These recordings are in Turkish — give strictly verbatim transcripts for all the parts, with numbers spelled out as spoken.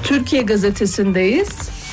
Türkiye Gazetesi'ndeyiz.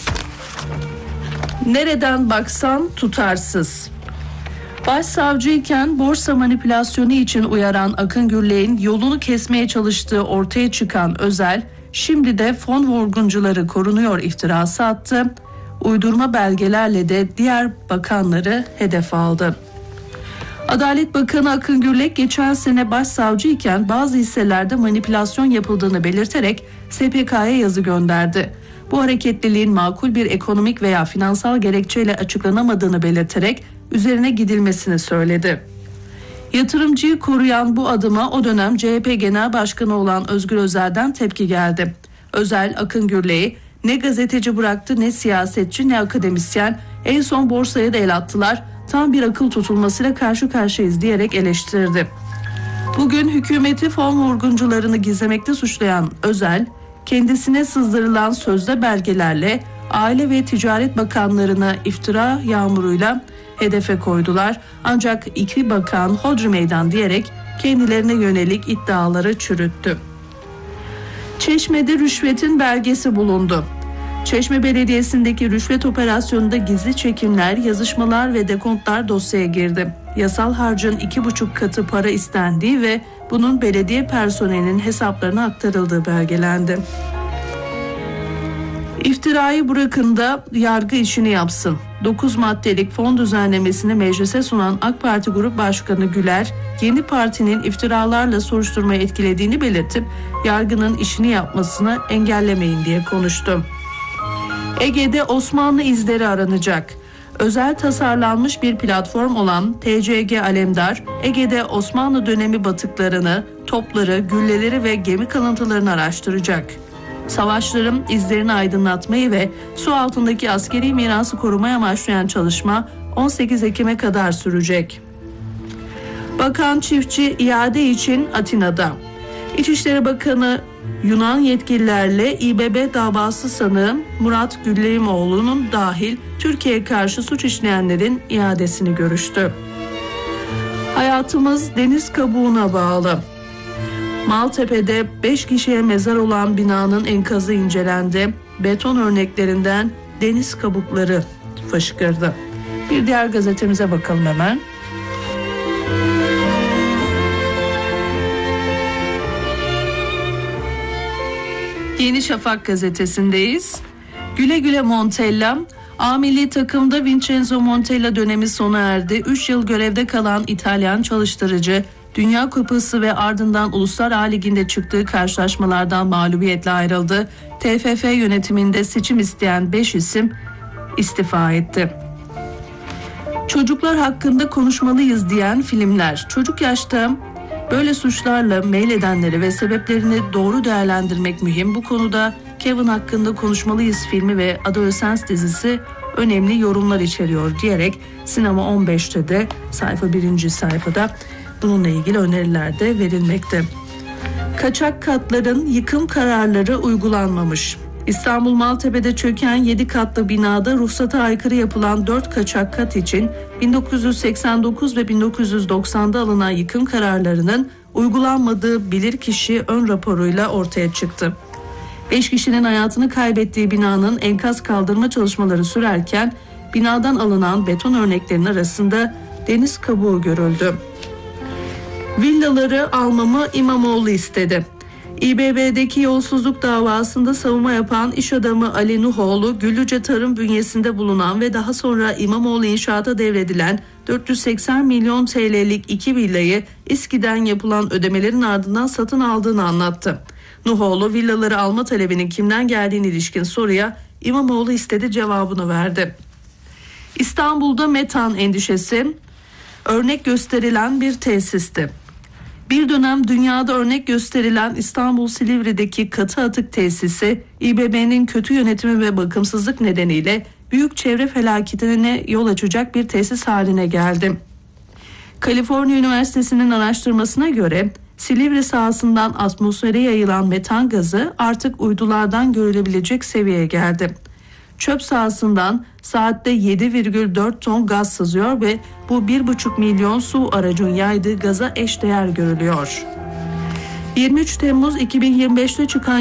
Nereden baksan tutarsız. Başsavcıyken borsa manipülasyonu için uyaran Akın Gürlek'in yolunu kesmeye çalıştığı ortaya çıkan Özel, şimdi de fon vurguncuları korunuyor iftirası attı. Uydurma belgelerle de diğer bakanları hedef aldı. Adalet Bakanı Akın Gürlek geçen sene başsavcıyken bazı hisselerde manipülasyon yapıldığını belirterek S P K'ya yazı gönderdi. Bu hareketliliğin makul bir ekonomik veya finansal gerekçeyle açıklanamadığını belirterek üzerine gidilmesini söyledi. Yatırımcıyı koruyan bu adıma o dönem C H P Genel Başkanı olan Özgür Özel'den tepki geldi. Özel, Akın Gürlek'i ne gazeteci bıraktı, ne siyasetçi, ne akademisyen, en son borsaya da el attılar, tam bir akıl tutulmasıyla karşı karşıyayız diyerek eleştirdi. Bugün hükümeti fon vurguncularını gizlemekte suçlayan Özel, kendisine sızdırılan sözde belgelerle Aile ve Ticaret Bakanlarına iftira yağmuruyla hedefe koydular. Ancak iki bakan hodri meydan diyerek kendilerine yönelik iddiaları çürüttü. Çeşme'de rüşvetin belgesi bulundu. Çeşme Belediyesi'ndeki rüşvet operasyonunda gizli çekimler, yazışmalar ve dekontlar dosyaya girdi. Yasal harcın iki buçuk katı para istendiği ve bunun belediye personelinin hesaplarına aktarıldığı belgelendi. İftirayı bırakın da yargı işini yapsın. dokuz maddelik fon düzenlemesini meclise sunan AK Parti Grup Başkanı Güler, yeni partinin iftiralarla soruşturmayı etkilediğini belirtip yargının işini yapmasını engellemeyin diye konuştu. Ege'de Osmanlı izleri aranacak. Özel tasarlanmış bir platform olan T C G Alemdar, Ege'de Osmanlı dönemi batıklarını, topları, gülleleri ve gemi kalıntılarını araştıracak. Savaşların izlerini aydınlatmayı ve su altındaki askeri mirası korumaya amaçlayan çalışma on sekiz Ekim'e kadar sürecek. Bakan Çiftçi iade için Atina'da. İçişleri Bakanı Yunan yetkililerle İ B B davası sanığı Murat Gülleyimoğlu'nun dahil Türkiye'ye karşı suç işleyenlerin iadesini görüştü. Hayatımız deniz kabuğuna bağlı. Maltepe'de beş kişiye mezar olan binanın enkazı incelendi. Beton örneklerinden deniz kabukları fışkırdı. Bir diğer gazetemize bakalım hemen. Yeni Şafak gazetesindeyiz. Güle güle Montella. A milli takımda Vincenzo Montella dönemi sona erdi. üç yıl görevde kalan İtalyan çalıştırıcı, Dünya Kupası ve ardından Uluslar A Ligi'nde çıktığı karşılaşmalardan mağlubiyetle ayrıldı. T F F yönetiminde seçim isteyen beş isim istifa etti. Çocuklar hakkında konuşmalıyız diyen filmler. Çocuk yaşta böyle suçlarla meyledenleri ve sebeplerini doğru değerlendirmek mühim. Bu konuda Kevin hakkında konuşmalıyız filmi ve Adolescence dizisi önemli yorumlar içeriyor diyerek Sinema on beşte de sayfa birinci sayfada bununla ilgili öneriler de verilmekte. Kaçak katların yıkım kararları uygulanmamış. İstanbul Maltepe'de çöken yedi katlı binada ruhsata aykırı yapılan dört kaçak kat için bin dokuz yüz seksen dokuz ve bin dokuz yüz doksanda alınan yıkım kararlarının uygulanmadığı bilirkişi ön raporuyla ortaya çıktı. beş kişinin hayatını kaybettiği binanın enkaz kaldırma çalışmaları sürerken binadan alınan beton örneklerinin arasında deniz kabuğu görüldü. Villaları almamı İmamoğlu istedi. İ B B'deki yolsuzluk davasında savunma yapan iş adamı Ali Nuhoğlu, Güllüce Tarım bünyesinde bulunan ve daha sonra İmamoğlu İnşaat'a devredilen dört yüz seksen milyon T L'lik iki villayı İSKİ'den yapılan ödemelerin ardından satın aldığını anlattı. Nuhoğlu, villaları alma talebinin kimden geldiğine ilişkin soruya İmamoğlu istedi cevabını verdi. İstanbul'da metan endişesi örnek gösterilen bir tesisti. Bir dönem dünyada örnek gösterilen İstanbul Silivri'deki katı atık tesisi İ B B'nin kötü yönetimi ve bakımsızlık nedeniyle büyük çevre felaketine yol açacak bir tesis haline geldi. Kaliforniya Üniversitesi'nin araştırmasına göre Silivri sahasından atmosfere yayılan metan gazı artık uydulardan görülebilecek seviyeye geldi. Çöp sahasından saatte yedi virgül dört ton gaz sızıyor ve bu bir buçuk milyon su aracın yaydığı gaza eşdeğer görülüyor. yirmi üç Temmuz iki bin yirmi beşte çıkan